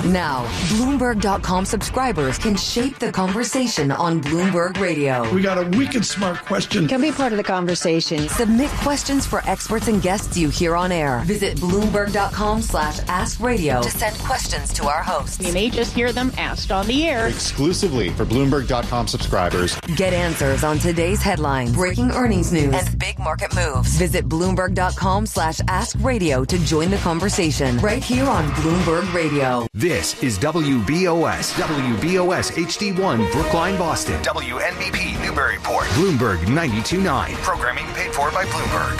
Now, Bloomberg.com subscribers can shape the conversation on Bloomberg Radio. We got a wicked smart question. Can be part of the conversation. Submit questions for experts and guests you hear on air. Visit Bloomberg.com/AskRadio to send questions to our hosts. You may just hear them asked on the air. Exclusively for Bloomberg.com subscribers. Get answers on today's headlines, breaking earnings news, and big market moves. Visit Bloomberg.com/AskRadio to join the conversation right here on Bloomberg Radio. This is WBOS HD1 Brookline, Boston. WNBP Newburyport. Bloomberg 92.9. Programming paid for by Bloomberg.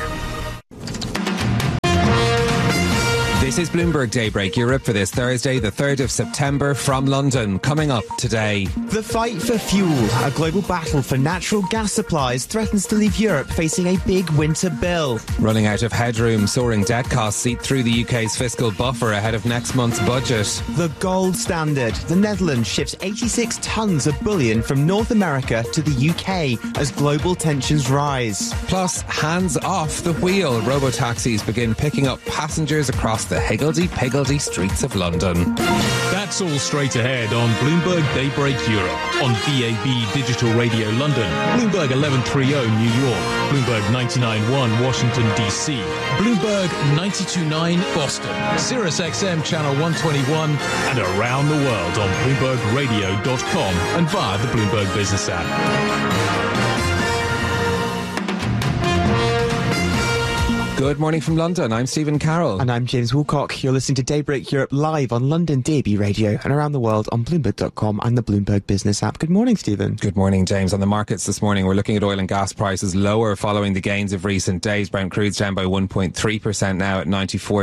This is Bloomberg Daybreak Europe for this Thursday, the 3rd of September, from London. Coming up today. The fight for fuel, a global battle for natural gas supplies, threatens to leave Europe facing a big winter bill. Running out of headroom, soaring debt costs seep through the UK's fiscal buffer ahead of next month's budget. The gold standard. The Netherlands shifts 86 tonnes of bullion from North America to the UK as global tensions rise. Plus, hands off the wheel. Robo-taxis begin picking up passengers across the higgledy-piggledy streets of London. That's all straight ahead on Bloomberg Daybreak Europe, on DAB Digital Radio London, Bloomberg 1130 New York, Bloomberg 99.1 Washington DC, Bloomberg 92.9 Boston, Sirius XM Channel 121, and around the world on BloombergRadio.com and via the Bloomberg Business app. Good morning from London. I'm Stephen Carroll. And I'm James Woolcock. You're listening to Daybreak Europe live on London DAB Radio and around the world on Bloomberg.com and the Bloomberg Business app. Good morning, Stephen. Good morning, James. On the markets this morning, we're looking at oil and gas prices lower following the gains of recent days. Brent crude's down by 1.3% now at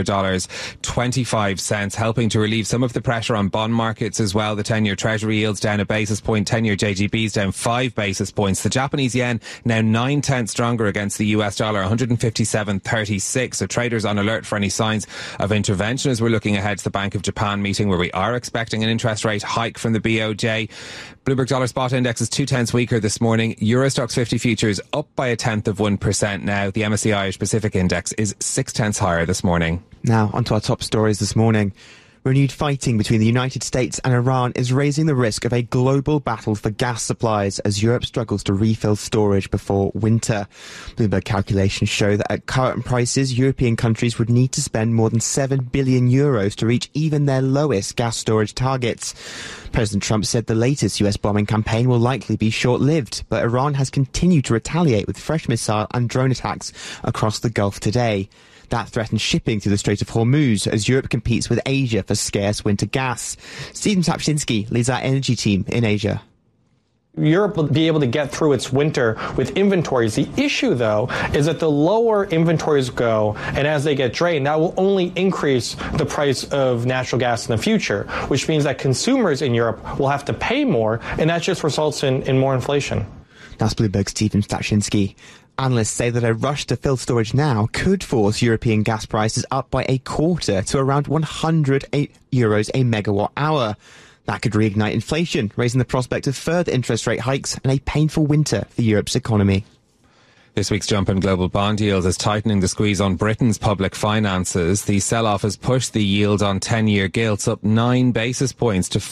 $94.25, helping to relieve some of the pressure on bond markets as well. The 10-year Treasury yield's down a basis point. 10-year JGB's down 5 basis points. The Japanese yen now 9/10 stronger against the US dollar, 157.36. So traders on alert for any signs of intervention as we're looking ahead to the Bank of Japan meeting, where we are expecting an interest rate hike from the BOJ. Bloomberg dollar spot index is 0.2 weaker this morning. Euro Stoxx 50 futures up by 0.1% now. The MSCI Irish Pacific index is 0.6 higher this morning. Now onto our top stories this morning. Renewed fighting between the United States and Iran is raising the risk of a global battle for gas supplies as Europe struggles to refill storage before winter. Bloomberg calculations show that at current prices, European countries would need to spend more than €7 billion to reach even their lowest gas storage targets. President Trump said the latest US bombing campaign will likely be short-lived, but Iran has continued to retaliate with fresh missile and drone attacks across the Gulf today. That threatens shipping through the Strait of Hormuz as Europe competes with Asia for scarce winter gas. Stephen Sapczynski leads our energy team in Asia. Europe will be able to get through its winter with inventories. The issue, though, is that the lower inventories go, and as they get drained, that will only increase the price of natural gas in the future, which means that consumers in Europe will have to pay more, and that just results in more inflation. That's Bloomberg's Stephen Sapczynski. Analysts say that a rush to fill storage now could force European gas prices up by a quarter to around €100 a megawatt hour. That could reignite inflation, raising the prospect of further interest rate hikes and a painful winter for Europe's economy. This week's jump in global bond yields is tightening the squeeze on Britain's public finances. The sell-off has pushed the yield on 10-year gilts up 9 basis points to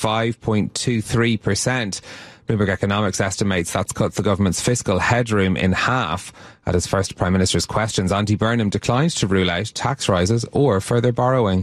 5.23%. Bloomberg Economics estimates that's cut the government's fiscal headroom in half. At his first Prime Minister's questions, Andy Burnham declined to rule out tax rises or further borrowing.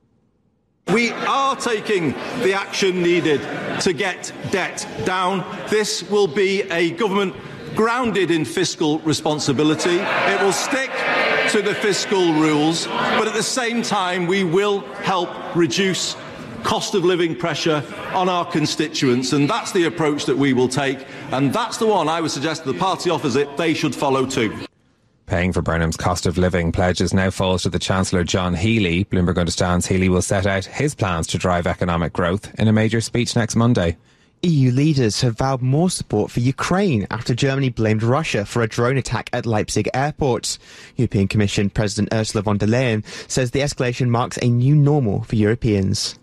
We are taking the action needed to get debt down. This will be a government grounded in fiscal responsibility. It will stick to the fiscal rules, but at the same time we will help reduce cost of living pressure on our constituents, and that's the approach that we will take, and that's the one I would suggest to the party opposite they should follow too. Paying for Burnham's cost of living pledges now falls to the Chancellor John Healey. Bloomberg understands Healey will set out his plans to drive economic growth in a major speech next Monday. EU leaders have vowed more support for Ukraine after Germany blamed Russia for a drone attack at Leipzig airport. European Commission President Ursula von der Leyen says the escalation marks a new normal for Europeans.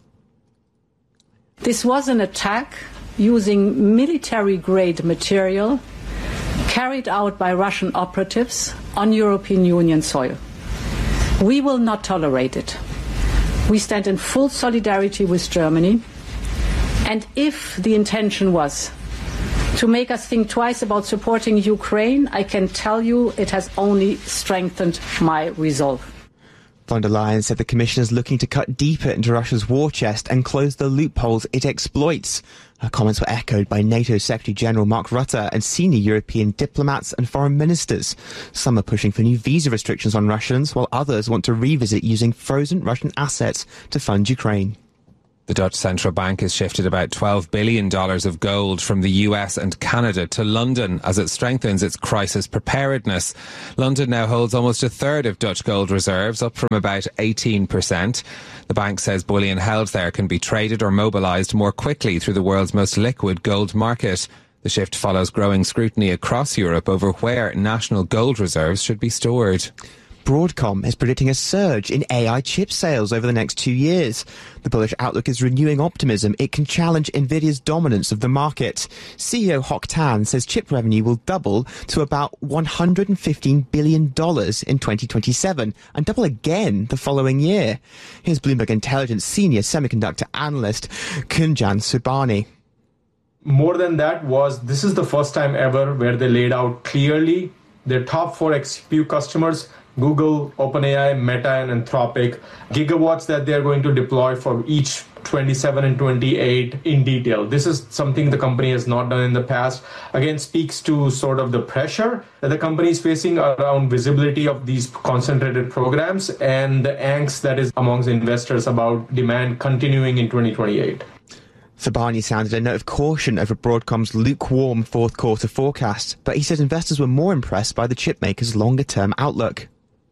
This was an attack using military-grade material carried out by Russian operatives on European Union soil. We will not tolerate it. We stand in full solidarity with Germany. And if the intention was to make us think twice about supporting Ukraine, I can tell you it has only strengthened my resolve. Von der Leyen said the Commission is looking to cut deeper into Russia's war chest and close the loopholes it exploits. Her comments were echoed by NATO Secretary-General Mark Rutte and senior European diplomats and foreign ministers. Some are pushing for new visa restrictions on Russians, while others want to revisit using frozen Russian assets to fund Ukraine. The Dutch Central Bank has shifted about $12 billion of gold from the US and Canada to London as it strengthens its crisis preparedness. London now holds almost a third of Dutch gold reserves, up from about 18%. The bank says bullion held there can be traded or mobilised more quickly through the world's most liquid gold market. The shift follows growing scrutiny across Europe over where national gold reserves should be stored. Broadcom is predicting a surge in AI chip sales over the next 2 years. The bullish outlook is renewing optimism it can challenge Nvidia's dominance of the market. CEO Hock Tan says chip revenue will double to about $115 billion in 2027 and double again the following year. Here's Bloomberg Intelligence senior semiconductor analyst Kunjan Subani. More than that this is the first time ever where they laid out clearly their top 4 XPU customers, Google, OpenAI, Meta, and Anthropic, gigawatts that they're going to deploy for each 27 and 28 in detail. This is something the company has not done in the past. Again, speaks to sort of the pressure that the company is facing around visibility of these concentrated programs and the angst that is amongst investors about demand continuing in 2028. Sabani sounded a note of caution over Broadcom's lukewarm fourth quarter forecast, but he said investors were more impressed by the chipmaker's longer-term outlook.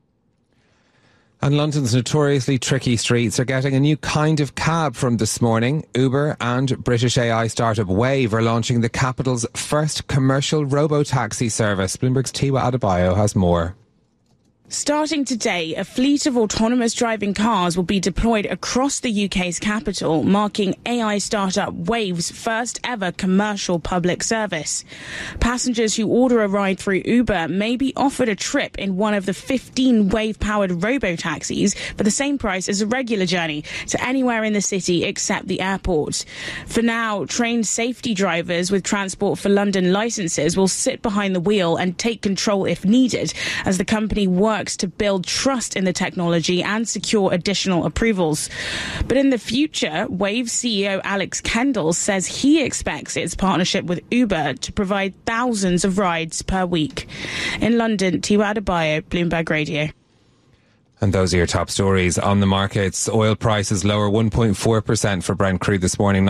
And London's notoriously tricky streets are getting a new kind of cab from this morning. Uber and British AI startup Wave are launching the capital's first commercial robo-taxi service. Bloomberg's Tiwa Adebayo has more. Starting today, a fleet of autonomous driving cars will be deployed across the UK's capital, marking AI startup Wave's first ever commercial public service. Passengers who order a ride through Uber may be offered a trip in one of the 15 Wave-powered robo-taxis for the same price as a regular journey to anywhere in the city except the airport. For now, trained safety drivers with Transport for London licences will sit behind the wheel and take control if needed, as the company works to build trust in the technology and secure additional approvals. But in the future, Wave CEO Alex Kendall says he expects its partnership with Uber to provide thousands of rides per week. In London, Tiwa Adebayo, Bloomberg Radio. And those are your top stories on the markets. Oil prices lower 1.4% for Brent crude this morning,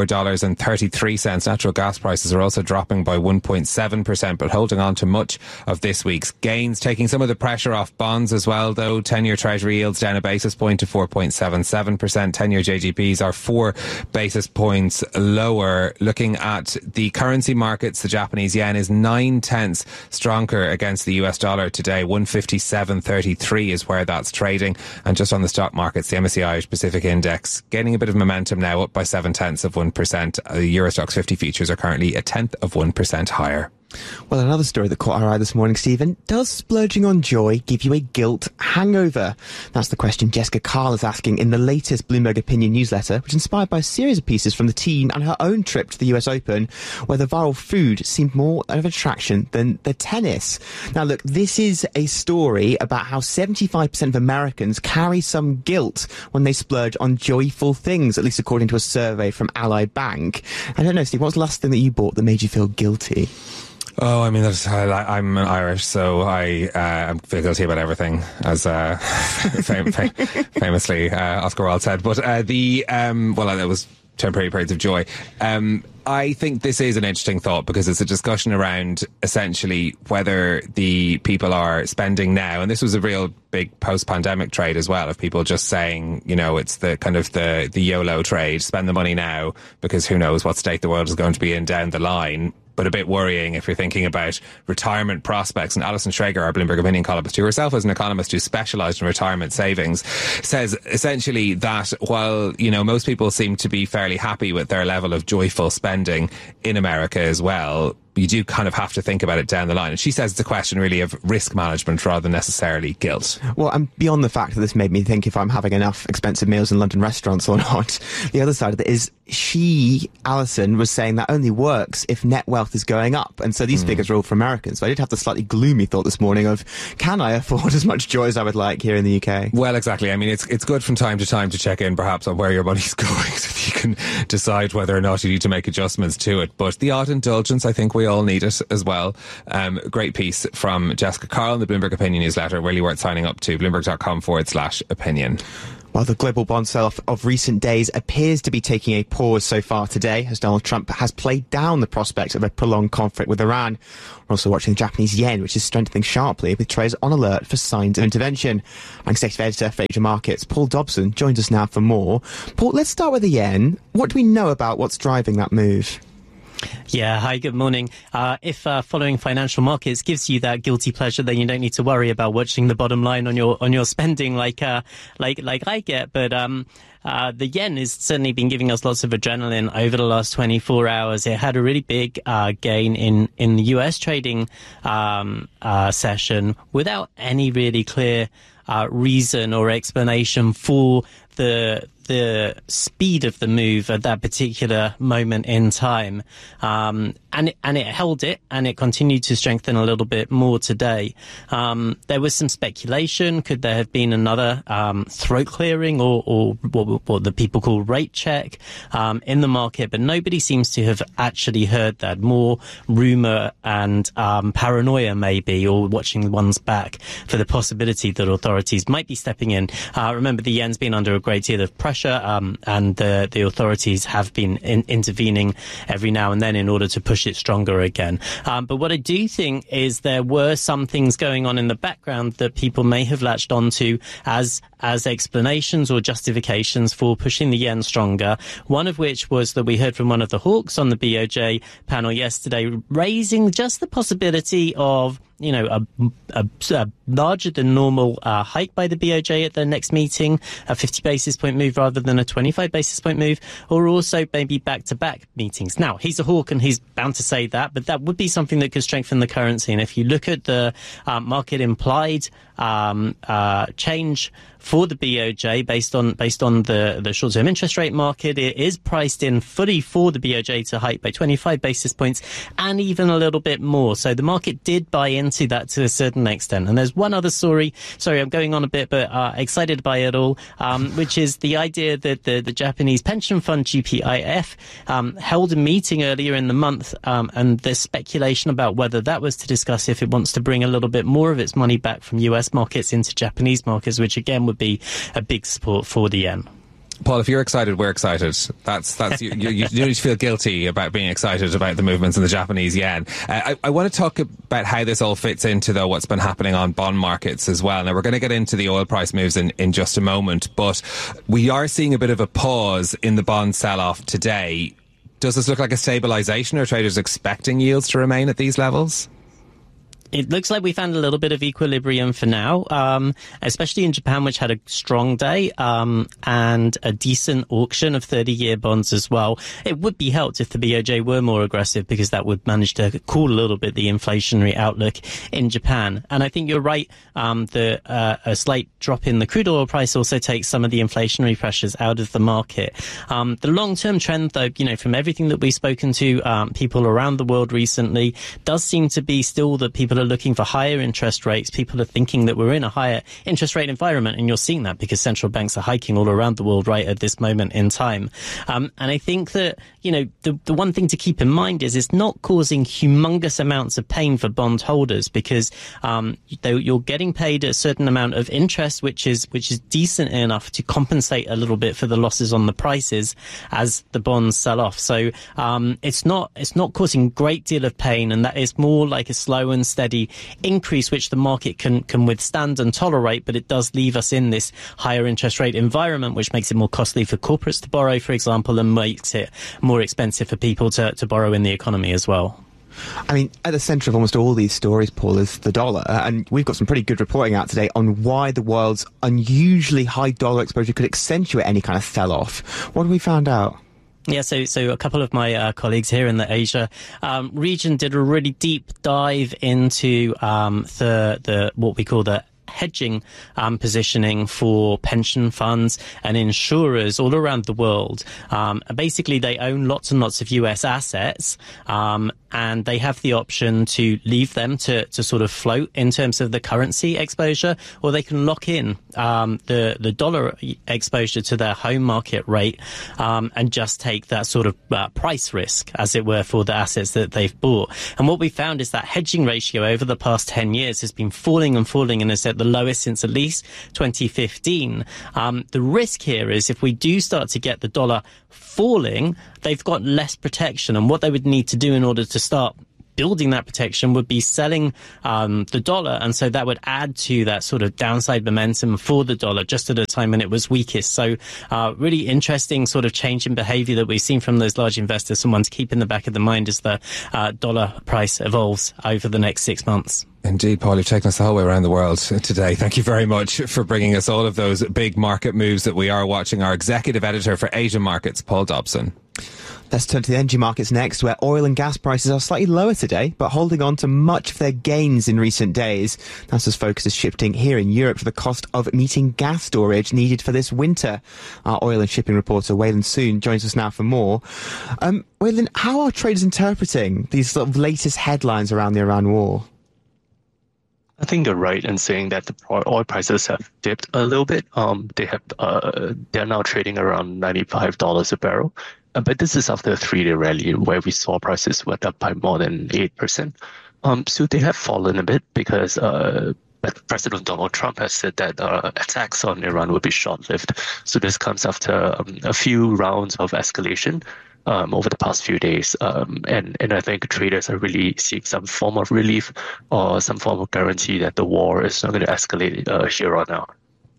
$94.33. Natural gas prices are also dropping by 1.7%, but holding on to much of this week's gains. Taking some of the pressure off bonds as well, though. 10-year Treasury yields down a basis point to 4.77%. 10-year JGBs are 4 basis points lower. Looking at the currency markets, the Japanese yen is 9/10 stronger against the US dollar today. 157.33 is where that's trading. And just on the stock markets, the MSCI Irish Pacific Index gaining a bit of momentum now, up by 0.7%. The Eurostoxx 50 futures are currently 0.1% higher. Well, another story that caught our eye this morning, Stephen. Does splurging on joy give you a guilt hangover? That's the question Jessica Karl is asking in the latest Bloomberg Opinion newsletter, which is inspired by a series of pieces from the team and her own trip to the US Open, where the viral food seemed more of an attraction than the tennis. Now, look, this is a story about how 75% of Americans carry some guilt when they splurge on joyful things, at least according to a survey from Ally Bank. I don't know, Steve, what's the last thing that you bought that made you feel guilty? Oh, I mean, I'm Irish, so I feel guilty about everything, as famously Oscar Wilde said. But that was temporary periods of joy. I think this is an interesting thought because it's a discussion around essentially whether the people are spending now, and this was a real big post-pandemic trade as well, of people just saying, you know, it's the kind of the YOLO trade, spend the money now because who knows what state the world is going to be in down the line. But a bit worrying if you're thinking about retirement prospects. And Alison Schrager, our Bloomberg Opinion columnist, who herself is an economist who specialised in retirement savings, says essentially that while, you know, most people seem to be fairly happy with their level of joyful spending in America as well, you do kind of have to think about it down the line. And she says it's a question really of risk management rather than necessarily guilt. Well, and beyond the fact that this made me think if I'm having enough expensive meals in London restaurants or not, the other side of it is Alison, was saying that only works if net wealth is going up. And so these figures are all for Americans. So I did have the slightly gloomy thought this morning of, can I afford as much joy as I would like here in the UK? Well, exactly. I mean, it's good from time to time to check in perhaps on where your money's going so that you can decide whether or not you need to make adjustments to it. But the odd indulgence, I think we all need it as well. Great piece from Jessica Carl in the Bloomberg Opinion newsletter, really worth signing up to, bloomberg.com/opinion. Well, the global bond sell-off of recent days appears to be taking a pause so far today, as Donald Trump has played down the prospect of a prolonged conflict with Iran. We're also watching the Japanese yen, which is strengthening sharply, with traders on alert for signs of intervention. Executive Editor for Asia Markets, Paul Dobson, joins us now for more. Paul, let's start with the yen. What do we know about what's driving that move? Yeah, hi, good morning. If following financial markets gives you that guilty pleasure, then you don't need to worry about watching the bottom line on your spending like I get. But the yen has certainly been giving us lots of adrenaline over the last 24 hours. It had a really big gain in the US trading session without any really clear reason or explanation for the speed of the move at that particular moment in time. And it held it, and it continued to strengthen a little bit more today. There was some speculation. Could there have been another throat clearing or what the people call rate check in the market? But nobody seems to have actually heard that. More rumor and paranoia maybe, or watching one's back for the possibility that authorities might be stepping in. Remember, the yen's been under a great deal of pressure, and the authorities have been intervening every now and then in order to push it stronger again. But what I do think is there were some things going on in the background that people may have latched onto as explanations or justifications for pushing the yen stronger. One of which was that we heard from one of the hawks on the BOJ panel yesterday, raising just the possibility of a larger than normal hike by the BOJ at their next meeting, a 50 basis point move rather than a 25 basis point move, or also maybe back-to-back meetings. Now, he's a hawk and he's bound to say that, but that would be something that could strengthen the currency. And if you look at the market implied change for the BOJ based on the short-term interest rate market, it is priced in fully for the BOJ to hike by 25 basis points and even a little bit more. So the market did buy into that to a certain extent. And there's one other story. Sorry, I'm going on a bit, but excited by it all, which is the idea that the Japanese pension fund GPIF held a meeting earlier in the month, and there's speculation about whether that was to discuss if it wants to bring a little bit more of its money back from US markets into Japanese markets, which again would be a big support for the yen. Paul, if you're excited, we're excited. That's you need to feel guilty about being excited about the movements in the Japanese yen. I want to talk about how this all fits into, though, what's been happening on bond markets as well. Now, we're going to get into the oil price moves in just a moment, but we are seeing a bit of a pause in the bond sell-off today. Does this look like a stabilisation? Are traders expecting yields to remain at these levels? It looks like we found a little bit of equilibrium for now, especially in Japan, which had a strong day and a decent auction of 30-year bonds as well. It would be helped if the BOJ were more aggressive, because that would manage to cool a little bit the inflationary outlook in Japan. And I think you're right, a slight drop in the crude oil price also takes some of the inflationary pressures out of the market. The long-term trend, though, from everything that we've spoken to people around the world recently, does seem to be still that people are looking for higher interest rates. People are thinking that we're in a higher interest rate environment, and you're seeing that because central banks are hiking all around the world right at this moment in time. And I think that, the one thing to keep in mind is it's not causing humongous amounts of pain for bond holders, because you're getting paid a certain amount of interest, which is decent enough to compensate a little bit for the losses on the prices as the bonds sell off. So it's not causing a great deal of pain, and that is more like a slow and steady increase which the market can withstand and tolerate, but it does leave us in this higher interest rate environment, which makes it more costly for corporates to borrow, for example, and makes it more expensive for people to borrow in the economy as well. I mean, at the centre of almost all these stories, Paul, is the dollar. And we've got some pretty good reporting out today on why the world's unusually high dollar exposure could accentuate any kind of sell-off. What have we found out? Yeah, so a couple of my colleagues here in the Asia region did a really deep dive into the what we call the hedging positioning for pension funds and insurers all around the world. Basically, they own lots and lots of US assets, and they have the option to leave them to sort of float in terms of the currency exposure, or they can lock in the dollar exposure to their home market rate and just take that sort of price risk, as it were, for the assets that they've bought. And what we found is that hedging ratio over the past 10 years has been falling and falling and is at the lowest since at least 2015. The risk here is if we do start to get the dollar falling, they've got less protection, and what they would need to do in order to start building that protection would be selling the dollar, and so that would add to that sort of downside momentum for the dollar just at a time when it was weakest. So really interesting sort of change in behavior that we've seen from those large investors, someone to keep in the back of the mind as the dollar price evolves over the next 6 months. Indeed, Paul, you've taken us the whole way around the world today. Thank you very much for bringing us all of those big market moves that we are watching. Our executive editor for Asian markets, Paul Dobson. Let's turn to the energy markets next, where oil and gas prices are slightly lower today, but holding on to much of their gains in recent days. That's as focus is shifting here in Europe to the cost of meeting gas storage needed for this winter. Our oil and shipping reporter, Waylon Soon, joins us now for more. Waylon, how are traders interpreting these sort of latest headlines around the Iran war? I think you're right in saying that the oil prices have dipped a little bit. They're now trading around $95 a barrel. But this is after a 3-day rally where we saw prices went up by more than 8%. So they have fallen a bit because President Donald Trump has said that attacks on Iran will be short-lived. So this comes after a few rounds of escalation over the past few days. And I think traders are really seeing some form of relief or some form of guarantee that the war is not going to escalate here on out.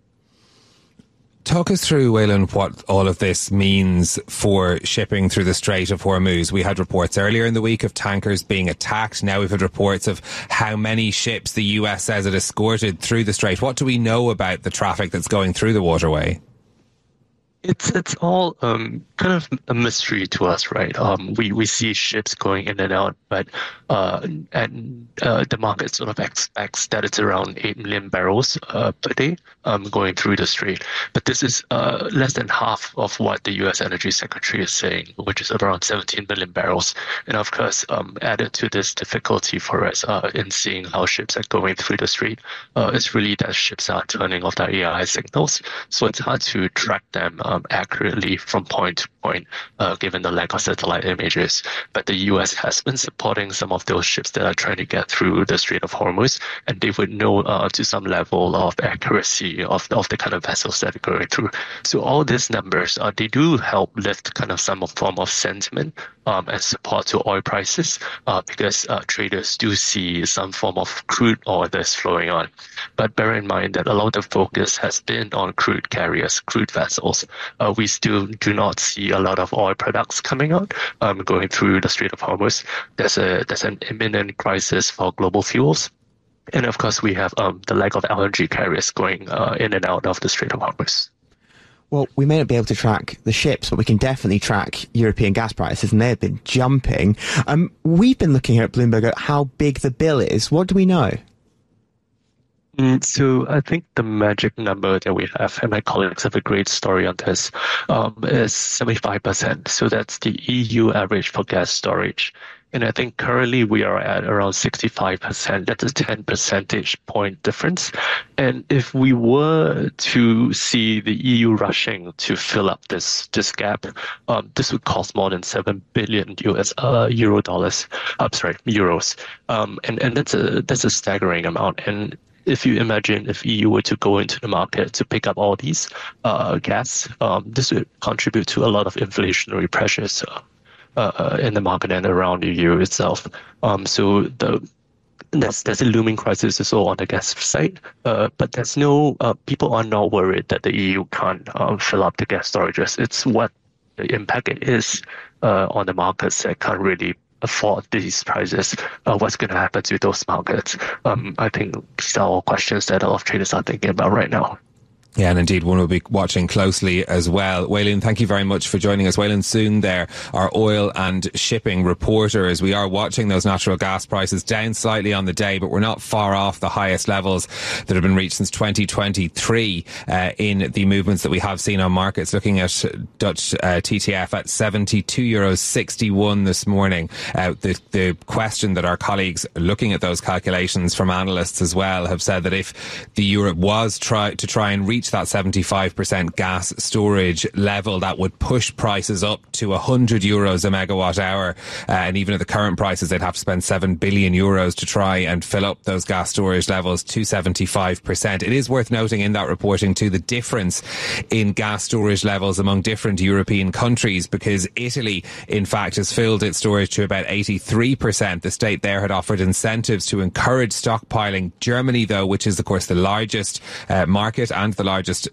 Talk us through, Waylon, what all of this means for shipping through the Strait of Hormuz. We had reports earlier in the week of tankers being attacked. Now we've had reports of how many ships the US says it escorted through the Strait. What do we know about the traffic that's going through the waterway? It's all kind of a mystery to us, right? We see ships going in and out, but the market sort of expects that it's around 8 million barrels per day going through the strait. But this is less than half of what the U.S. Energy Secretary is saying, which is around 17 million barrels. And of course, added to this difficulty for us in seeing how ships are going through the strait, is really that ships are turning off their AI signals. So it's hard to track them accurately from point to point, given the lack of satellite images. But the U.S. has been supporting some of those ships that are trying to get through the Strait of Hormuz, and they would know to some level of accuracy of the kind of vessels that are going through. So all these numbers, they do help lift kind of some form of sentiment and support to oil prices, because traders do see some form of crude oil that's flowing on. But bear in mind that a lot of focus has been on crude carriers, crude vessels. We still do not see a lot of oil products coming out, going through the Strait of Hormuz. There's an imminent crisis for global fuels. And of course, we have the lack of LNG carriers going in and out of the Strait of Hormuz. Well, we may not be able to track the ships, but we can definitely track European gas prices, and they've been jumping. We've been looking here at Bloomberg at how big the bill is. What do we know? So I think the magic number that we have, and my colleagues have a great story on this, is 75%. So that's the EU average for gas storage. And I think currently we are at around 65%. That's a 10 percentage point difference. And if we were to see the EU rushing to fill up this gap, this would cost more than 7 billion euros. And that's a staggering amount. And if you imagine if EU were to go into the market to pick up all these gas, this would contribute to a lot of inflationary pressures in the market and around the EU itself. So there's a looming crisis as well on the gas side, but there's no people are not worried that the EU can't fill up the gas storages. It's what the impact it is on the markets that can't really afford these prices. What's going to happen to those markets? I think these are all questions that a lot of traders are thinking about right now. Yeah, and indeed one we'll be watching closely as well. Waylon, thank you very much for joining us. Waylon Soon there, our oil and shipping reporter, as we are watching those natural gas prices down slightly on the day, but we're not far off the highest levels that have been reached since 2023 in the movements that we have seen on markets. Looking at Dutch TTF at €72.61 this morning. The question that our colleagues looking at those calculations from analysts as well have said that if the Europe was try and reach that 75% gas storage level, that would push prices up to €100 a megawatt hour. And even at the current prices, they'd have to spend €7 billion to try and fill up those gas storage levels to 75%. It is worth noting in that reporting too the difference in gas storage levels among different European countries, because Italy, in fact, has filled its storage to about 83%. The state there had offered incentives to encourage stockpiling. Germany, though, which is, of course, the largest market and the largest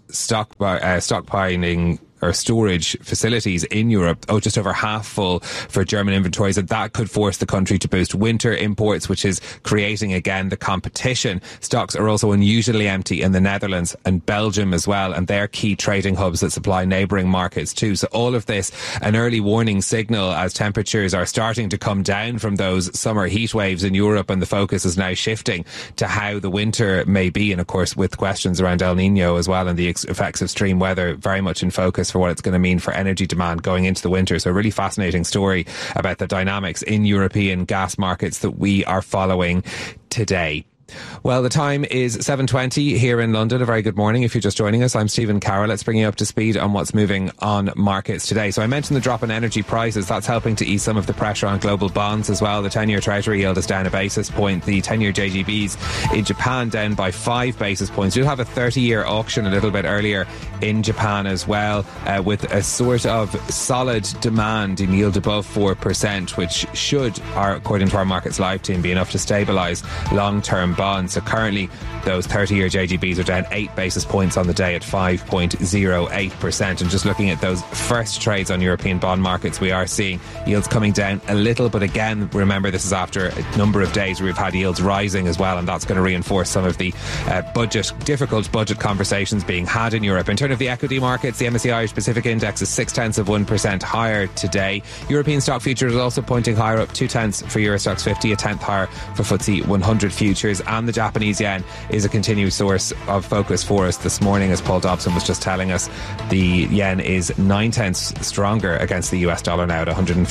stockpiling or storage facilities in Europe, just over half full for German inventories, and that could force the country to boost winter imports, which is creating again the competition. Stocks are also unusually empty in the Netherlands and Belgium as well, and they're key trading hubs that supply neighbouring markets too. So all of this, an early warning signal as temperatures are starting to come down from those summer heat waves in Europe, and the focus is now shifting to how the winter may be, and of course with questions around El Nino as well and the effects of extreme weather very much in focus for what it's going to mean for energy demand going into the winter. So a really fascinating story about the dynamics in European gas markets that we are following today. Well, the time is 7:20 here in London. A very good morning if you're just joining us. I'm Stephen Carroll. Let's bring you up to speed on what's moving on markets today. So I mentioned the drop in energy prices. That's helping to ease some of the pressure on global bonds as well. The 10-year Treasury yield is down a basis point. The 10-year JGBs in Japan down by 5 basis points. You'll have a 30-year auction a little bit earlier in Japan as well, with a sort of solid demand in yield above 4%, which should, according to our Markets Live team, be enough to stabilise long-term bonds. So currently those 30-year JGBs are down 8 basis points on the day at 5.08%. And just looking at those first trades on European bond markets, we are seeing yields coming down a little, but again, remember this is after a number of days where we've had yields rising as well, and that's going to reinforce some of the difficult budget conversations being had in Europe. In terms of the equity markets, the MSCI Irish Pacific Index is 0.6% higher today. European stock futures are also pointing higher, up 0.2 for Euro Stoxx 50, a tenth higher for FTSE 100 futures, and the Japanese yen is a continued source of focus for us this morning. As Paul Dobson was just telling us, the yen is 0.9 stronger against the US dollar now at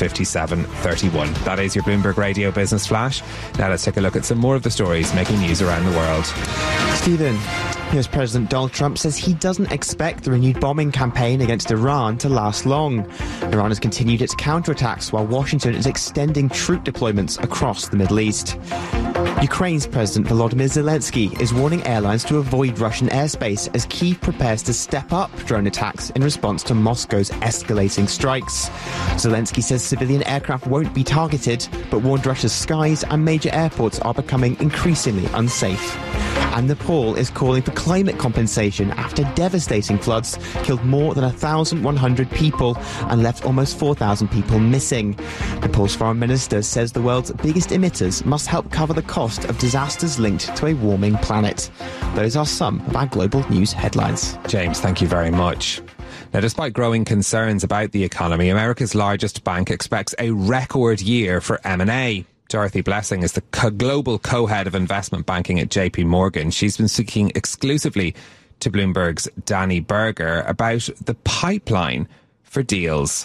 157.31. That is your Bloomberg Radio Business Flash. Now let's take a look at some more of the stories making news around the world. Stephen, US President Donald Trump says he doesn't expect the renewed bombing campaign against Iran to last long. Iran has continued its counterattacks while Washington is extending troop deployments across the Middle East. Ukraine's President Volodymyr Zelensky is warning airlines to avoid Russian airspace as Kyiv prepares to step up drone attacks in response to Moscow's escalating strikes. Zelensky says civilian aircraft won't be targeted, but warned Russia's skies and major airports are becoming increasingly unsafe. And Nepal is calling for climate compensation after devastating floods killed more than 1,100 people and left almost 4,000 people missing. Nepal's foreign minister says the world's biggest emitters must help cover the cost of disasters linked to a warming planet. Those are some of our global news headlines. James, thank you very much. Now, despite growing concerns about the economy, America's largest bank expects a record year for M&A. Dorothy Blessing is the global co-head of investment banking at JP Morgan. She's been speaking exclusively to Bloomberg's Danny Berger about the pipeline for deals.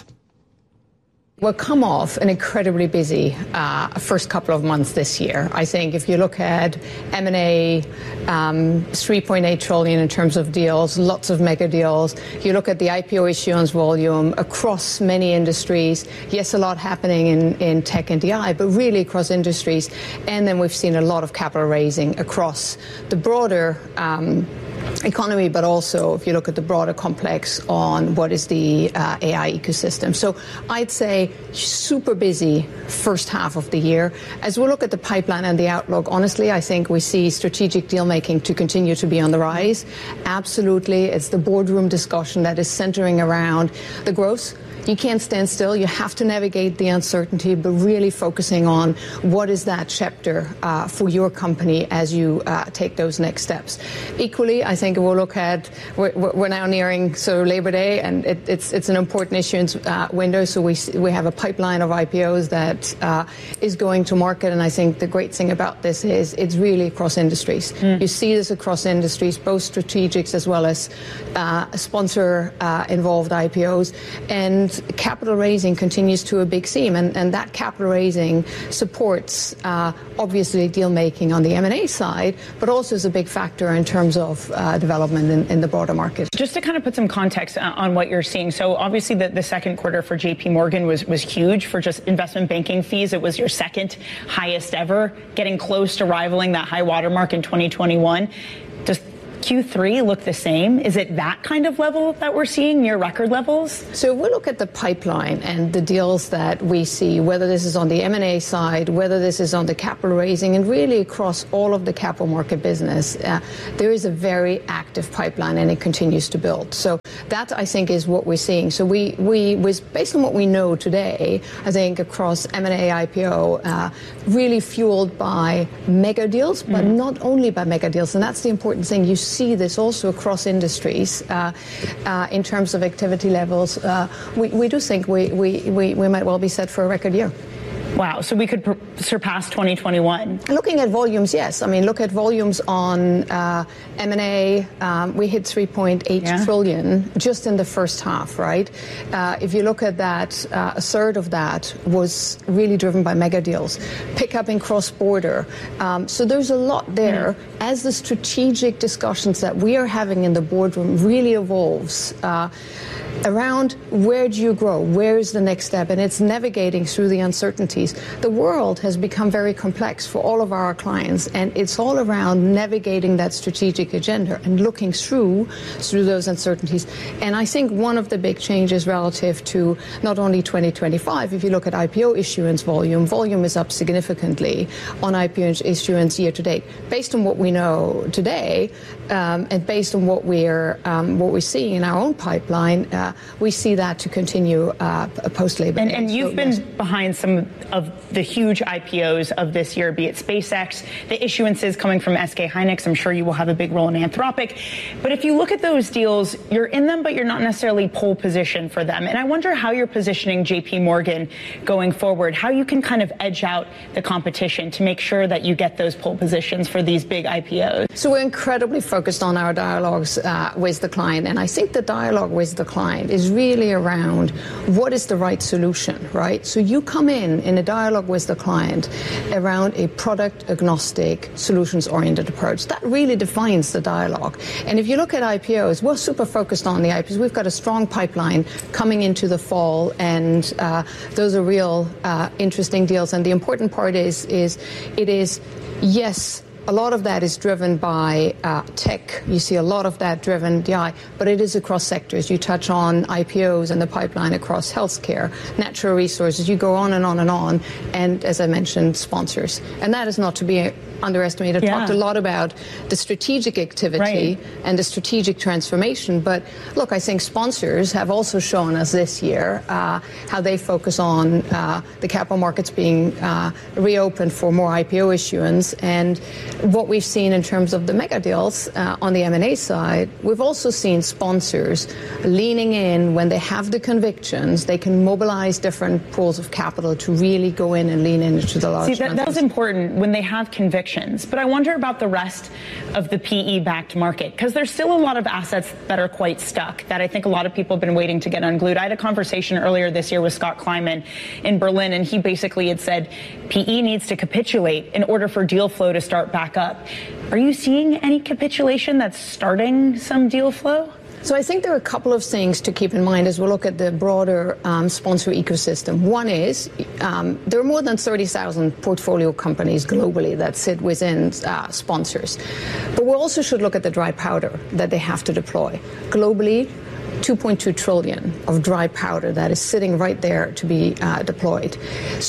We'll come off an incredibly busy first couple of months this year. I think if you look at M&A, 3.8 trillion in terms of deals, lots of mega deals. You look at the IPO issuance volume across many industries. Yes, a lot happening in tech and DI, but really across industries. And then we've seen a lot of capital raising across the broader economy, but also if you look at the broader complex on what is the AI ecosystem. So I'd say super busy first half of the year. As we look at the pipeline and the outlook, honestly, I think we see strategic deal making to continue to be on the rise. Absolutely. It's the boardroom discussion that is centering around the growth. You can't stand still. You have to navigate the uncertainty, but really focusing on what is that chapter for your company as you take those next steps. Equally, I I think we'll look at, we're now nearing Labor Day, and it's an important issuance window. So we have a pipeline of IPOs that is going to market. And I think the great thing about this is it's really across industries. You see this across industries, both strategics as well as sponsor involved IPOs. And capital raising continues to a big theme. And that capital raising supports, obviously, deal making on the M&A side, but also is a big factor in terms of development in the broader market. Just to kind of put some context on what you're seeing. So obviously the second quarter for JP Morgan was huge for just investment banking fees. It was your second highest ever, getting close to rivaling that high watermark in 2021. Does Q3 look the same? Is it that kind of level that we're seeing, near record levels? So we look at the pipeline and the deals that we see, whether this is on the M&A side, whether this is on the capital raising, and really across all of the capital market business, there is a very active pipeline, and it continues to build. So that, I think, is what we're seeing. So we based on what we know today, I think across M&A, IPO, really fueled by mega deals, but not only by mega deals. And that's the important thing. You see this also across industries in terms of activity levels. We do think we might well be set for a record year. Wow. So we could surpass 2021. Looking at volumes, yes. I mean, look at volumes on M&A. We hit 3.8 trillion just in the first half, right? If you look at that, a third of that was really driven by mega deals. Pickup in cross-border. So there's a lot there. As the strategic discussions that we are having in the boardroom really evolves around where do you grow? Where is the next step? And it's navigating through the uncertainties. The world has become very complex for all of our clients, and it's all around navigating that strategic agenda and looking through those uncertainties. And I think one of the big changes relative to not only 2025, if you look at IPO issuance volume is up significantly on IPO issuance year to date. Based on what we know today, and based on what we're seeing in our own pipeline, we see that to continue post-Labor Day. And you've been behind some of the huge IPOs of this year, be it SpaceX, the issuances coming from SK Hynix. I'm sure you will have a big role in Anthropic. But if you look at those deals, you're in them, but you're not necessarily pole position for them. And I wonder how you're positioning JP Morgan going forward, how you can kind of edge out the competition to make sure that you get those pole positions for these big IPOs. So we're incredibly focused on our dialogues with the client. And I think the dialogue with the client is really around what is the right solution, right? So you come in a dialogue with the client around a product agnostic, solutions oriented approach. That really defines the dialogue. And if you look at IPOs, we're super focused on the IPOs. We've got a strong pipeline coming into the fall, and those are real interesting deals. And the important part is yes, a lot of that is driven by tech. You see a lot of that driven DI, but it is across sectors. You touch on IPOs and the pipeline across healthcare, natural resources. You go on and on and on. And as I mentioned, sponsors. And that is not to be underestimated. I talked a lot about the strategic activity and the strategic transformation. But look, I think sponsors have also shown us this year how they focus on the capital markets being reopened for more IPO issuance. And what we've seen in terms of the mega deals on the M&A side, we've also seen sponsors leaning in when they have the convictions. They can mobilize different pools of capital to really go in and lean into the large. See, that was important when they have convictions. But I wonder about the rest of the PE-backed market, because there's still a lot of assets that are quite stuck that I think a lot of people have been waiting to get unglued. I had a conversation earlier this year with Scott Kleiman in Berlin, and he basically had said PE needs to capitulate in order for deal flow to start back up. Are you seeing any capitulation that's starting some deal flow? So I think there are a couple of things to keep in mind as we look at the broader sponsor ecosystem. One is there are more than 30,000 portfolio companies globally that sit within sponsors. But we also should look at the dry powder that they have to deploy. Globally, 2.2 trillion of dry powder that is sitting right there to be deployed. So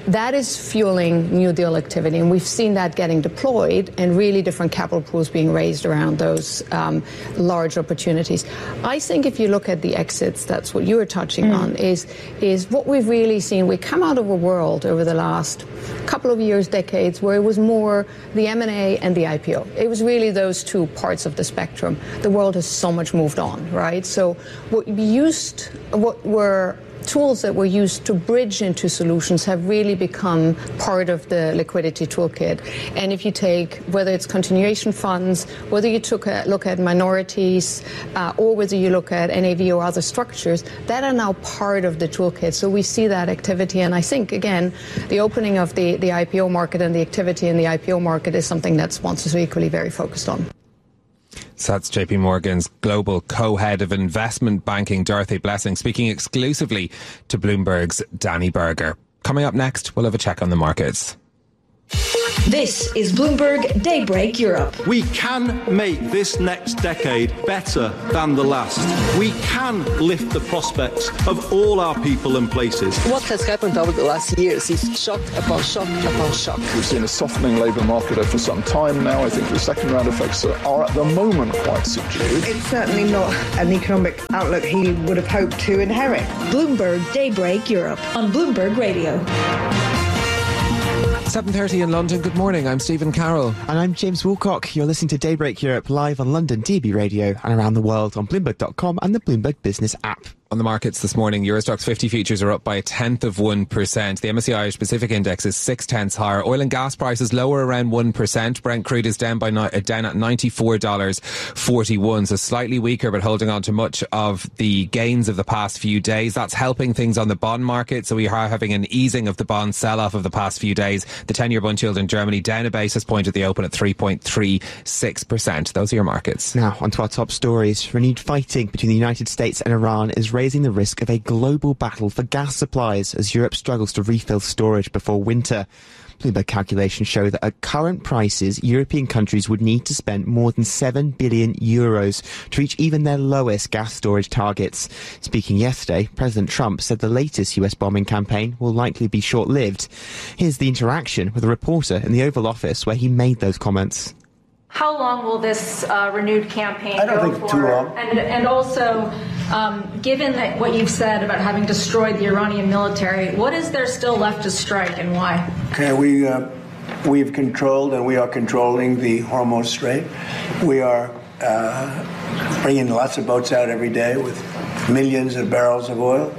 that is fueling new deal activity, and we've seen that getting deployed and really different capital pools being raised around those large opportunities. I think if you look at the exits, that's what you were touching on, is what we've really seen. We come out of a world over the last couple of years, decades, where it was more the M&A and the IPO. It was really those two parts of the spectrum. The world has so much moved on, right? So what were tools that were used to bridge into solutions have really become part of the liquidity toolkit. And if you take, whether it's continuation funds, whether you took a look at minorities, or whether you look at NAV or other structures, that are now part of the toolkit. So we see that activity. And I think, again, the opening of the IPO market and the activity in the IPO market is something that sponsors are equally very focused on. So that's JP Morgan's global co-head of investment banking, Dorothy Blessing, speaking exclusively to Bloomberg's Danny Berger. Coming up next, we'll have a check on the markets. This is Bloomberg Daybreak Europe. We can make this next decade better than the last. We can lift the prospects of all our people and places. What has happened over the last years is shock upon shock upon shock. We've seen a softening labour market for some time now. I think the second round effects are at the moment quite subdued. It's certainly not an economic outlook he would have hoped to inherit. Bloomberg Daybreak Europe on Bloomberg Radio. 7:30 in London. Good morning. I'm Stephen Carroll. And I'm James Woolcock. You're listening to Daybreak Europe live on London DB Radio and around the world on Bloomberg.com and the Bloomberg Business app. On the markets this morning, Eurostoxx 50 futures are up by 1/10%. The MSCI Irish Pacific Index is 0.6 higher. Oil and gas prices lower around 1%. Brent crude is down at $94.41, so slightly weaker, but holding on to much of the gains of the past few days. That's helping things on the bond market, so we are having an easing of the bond sell-off of the past few days. The 10-year bond yield in Germany down a basis point at the open at 3.36%. Those are your markets. Now, on to our top stories. Renewed fighting between the United States and Iran is raising the risk of a global battle for gas supplies as Europe struggles to refill storage before winter. Bloomberg calculations show that at current prices, European countries would need to spend more than €7 billion to reach even their lowest gas storage targets. Speaking yesterday, President Trump said the latest US bombing campaign will likely be short-lived. Here's the interaction with a reporter in the Oval Office where he made those comments. How long will this renewed campaign go for? I don't think too long. And also, given that what you've said about having destroyed the Iranian military, what is there still left to strike and why? Okay, we've controlled and we are controlling the Hormuz Strait. We are bringing lots of boats out every day with millions of barrels of oil.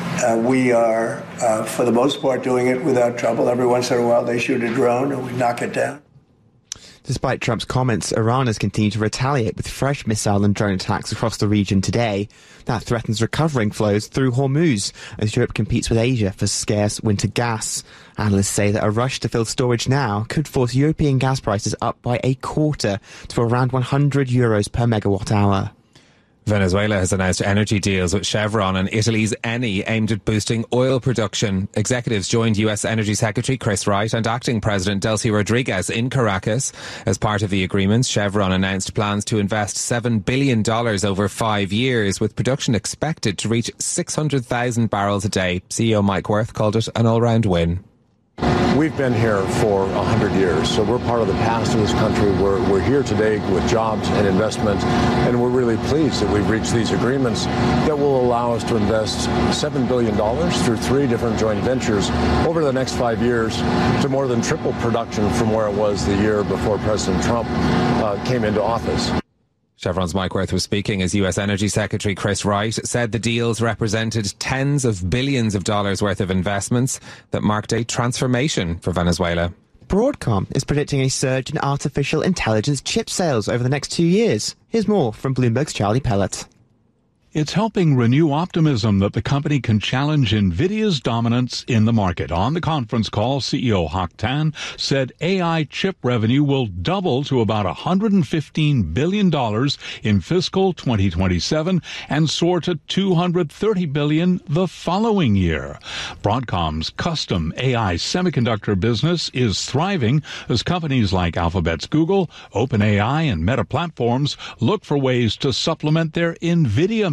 We are, for the most part, doing it without trouble. Every once in a while they shoot a drone and we knock it down. Despite Trump's comments, Iran has continued to retaliate with fresh missile and drone attacks across the region today. That threatens recovering flows through Hormuz as Europe competes with Asia for scarce winter gas. Analysts say that a rush to fill storage now could force European gas prices up by a quarter to around €100 per megawatt hour. Venezuela has announced energy deals with Chevron and Italy's Eni aimed at boosting oil production. Executives joined US Energy Secretary Chris Wright and Acting President Delcy Rodriguez in Caracas. As part of the agreements, Chevron announced plans to invest $7 billion over 5 years, with production expected to reach 600,000 barrels a day. CEO Mike Wirth called it an all-round win. We've been here for 100 years, so we're part of the past of this country. We're here today with jobs and investment, and we're really pleased that we've reached these agreements that will allow us to invest $7 billion through 3 different joint ventures over the next 5 years to more than triple production from where it was the year before President Trump came into office. Chevron's Mike Wirth was speaking as US Energy Secretary Chris Wright said the deals represented tens of billions of dollars worth of investments that marked a transformation for Venezuela. Broadcom is predicting a surge in artificial intelligence chip sales over the next 2 years. Here's more from Bloomberg's Charlie Pellet. It's helping renew optimism that the company can challenge NVIDIA's dominance in the market. On the conference call, CEO Hock Tan said AI chip revenue will double to about $115 billion in fiscal 2027 and soar to $230 billion the following year. Broadcom's custom AI semiconductor business is thriving as companies like Alphabet's Google, OpenAI, and Meta Platforms look for ways to supplement their NVIDIA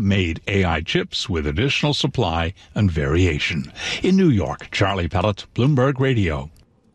made AI chips with additional supply and variation. In New York, Charlie Pellet, Bloomberg Radio.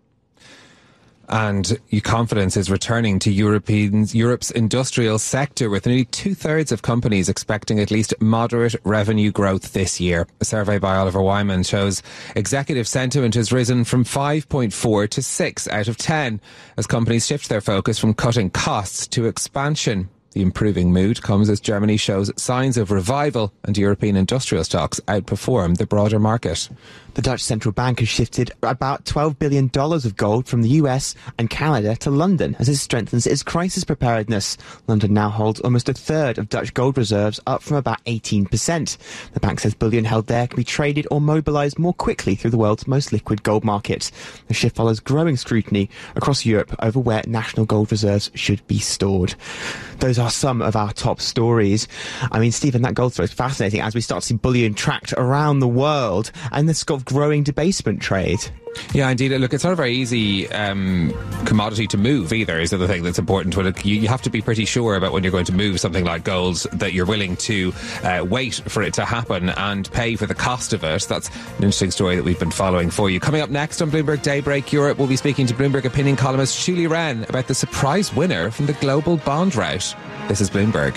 And confidence is returning to Europe's industrial sector, with nearly 2/3 of companies expecting at least moderate revenue growth this year. A survey by Oliver Wyman shows executive sentiment has risen from 5.4 to 6 out of 10 as companies shift their focus from cutting costs to expansion. The improving mood comes as Germany shows signs of revival and European industrial stocks outperform the broader market. The Dutch central bank has shifted about $12 billion of gold from the US and Canada to London as it strengthens its crisis preparedness. London now holds almost a third of Dutch gold reserves, up from about 18%. The bank says bullion held there can be traded or mobilised more quickly through the world's most liquid gold market. The shift follows growing scrutiny across Europe over where national gold reserves should be stored. Those are some of our top stories. I mean, Stephen, that gold story is fascinating as we start to see bullion tracked around the world and this sort of growing debasement trade. Yeah, indeed. Look, it's not a very easy commodity to move either, is the other thing that's important. You have to be pretty sure about when you're going to move something like gold that you're willing to wait for it to happen and pay for the cost of it. That's an interesting story that we've been following for you. Coming up next on Bloomberg Daybreak Europe, we'll be speaking to Bloomberg opinion columnist Shuli Wren about the surprise winner from the global bond rout. This is Bloomberg.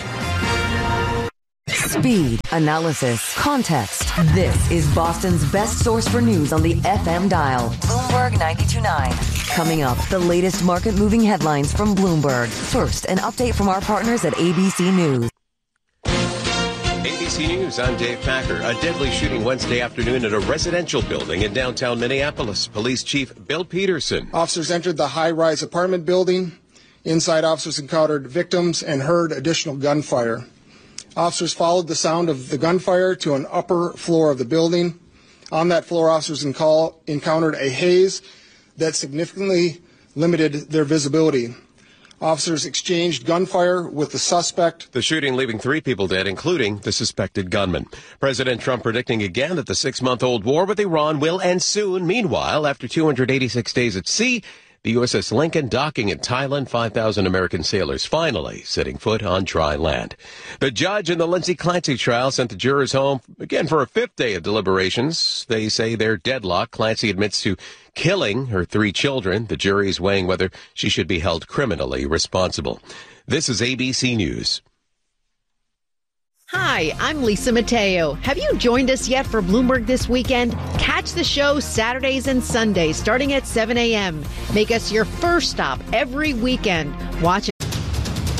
Speed, analysis, context. This is Boston's best source for news on the FM dial. Bloomberg 92.9. Coming up, the latest market-moving headlines from Bloomberg. First, an update from our partners at ABC News. ABC News, I'm Dave Packer. A deadly shooting Wednesday afternoon at a residential building in downtown Minneapolis. Police Chief Bill Peterson. Officers entered the high-rise apartment building. Inside, officers encountered victims and heard additional gunfire. Officers followed the sound of the gunfire to an upper floor of the building. On that floor, officers encountered a haze that significantly limited their visibility. Officers exchanged gunfire with the suspect. The shooting leaving 3 people dead, including the suspected gunman. President Trump predicting again that the 6-month-old war with Iran will end soon. Meanwhile, after 286 days at sea, the USS Lincoln docking in Thailand, 5,000 American sailors finally setting foot on dry land. The judge in the Lindsay Clancy trial sent the jurors home again for a 5th day of deliberations. They say they're deadlocked. Clancy admits to killing her 3 children. The jury is weighing whether she should be held criminally responsible. This is ABC News. Hi, I'm Lisa Mateo. Have you joined us yet for Bloomberg This Weekend? Catch the show Saturdays and Sundays starting at 7 a.m. Make us your first stop every weekend. Watch